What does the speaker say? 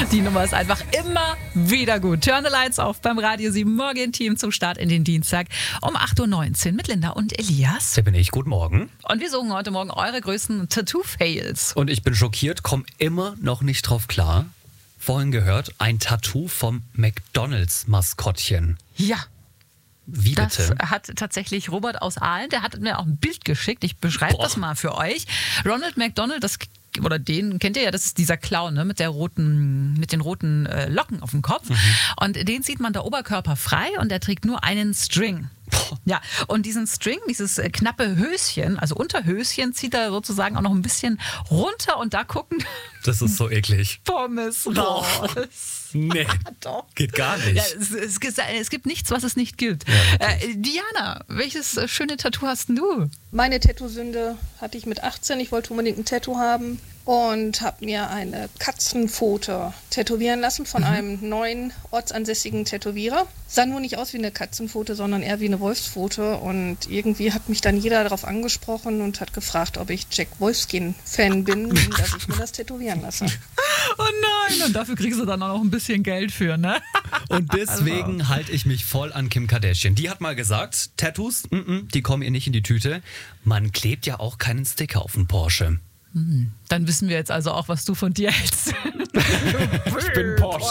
Die Nummer ist einfach immer wieder gut. Turn the Lights Off beim Radio 7 Morgen-Team zum Start in den Dienstag um 8.19 Uhr mit Linda und Elias. Da bin ich. Guten Morgen. Und wir suchen heute Morgen eure größten Tattoo-Fails. Und ich bin schockiert, komme immer noch nicht drauf klar. Vorhin gehört, ein Tattoo vom McDonalds-Maskottchen. Ja. Wie Das bitte? hat tatsächlich Robert aus Aalen, der hat mir auch ein Bild geschickt. Ich beschreibe das mal für euch. Ronald McDonald, den kennt ihr ja, das ist dieser Clown, ne, mit den roten Locken auf dem Kopf. Und den sieht man da oberkörperfrei und der trägt nur einen String. Ja, und diesen String, dieses knappe Höschen, also Unterhöschen, zieht er sozusagen auch noch ein bisschen runter und da gucken Das ist so eklig. Pommes raus. Nee, Doch. geht gar nicht. Ja, es gibt nichts, was es nicht gibt. Diana, welches schöne Tattoo hast denn du? Meine Tattoo-Sünde hatte ich mit 18. Ich wollte unbedingt ein Tattoo haben und habe mir eine Katzenpfote tätowieren lassen von einem neuen ortsansässigen Tätowierer. Sah nur nicht aus wie eine Katzenpfote, sondern eher wie eine Wolfspfote. Und irgendwie hat mich dann jeder darauf angesprochen und hat gefragt, ob ich Jack Wolfskin-Fan bin, dass ich mir das tätowieren lasse. Oh nein, und dafür kriegst du dann auch noch ein bisschen Geld für, ne? Und deswegen halte ich mich voll an Kim Kardashian. Die hat mal gesagt, Tattoos, die kommen ihr nicht in die Tüte. Man klebt ja auch keinen Sticker auf einen Porsche. Dann wissen wir jetzt also auch, was du von dir hältst. Ich bin Porsche.